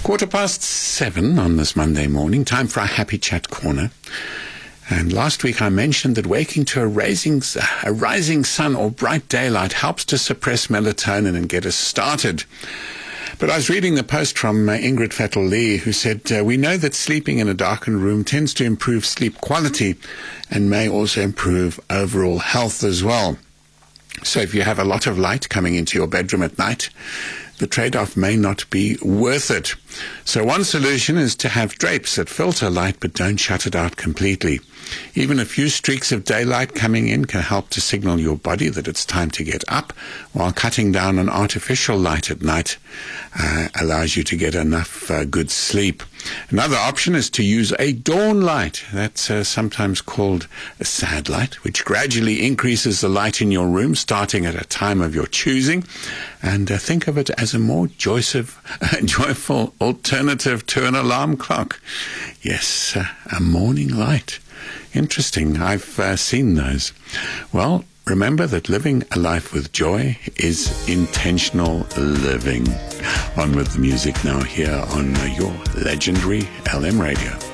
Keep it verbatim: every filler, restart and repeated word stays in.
Quarter past seven on this Monday morning, time for our Happy Chat Corner. And last week I mentioned that waking to a rising, a rising sun or bright daylight helps to suppress melatonin and get us started. But I was reading the post from uh, Ingrid Vettel-Lee, who said, uh, we know that sleeping in a darkened room tends to improve sleep quality and may also improve overall health as well. So if you have a lot of light coming into your bedroom at night, the trade-off may not be worth it. So one solution is to have drapes that filter light but don't shut it out completely. Even a few streaks of daylight coming in can help to signal your body that it's time to get up, while cutting down on artificial light at night uh, allows you to get enough uh, good sleep. Another option is to use a dawn light. That's uh, sometimes called a sad light, which gradually increases the light in your room, starting at a time of your choosing. And uh, think of it as a more joyful, uh, joyful alternative to an alarm clock. Yes, uh, a morning light. Interesting. I've uh, seen those. Well, remember that living a life with joy is intentional living. On with the music now here on uh, your legendary L M Radio.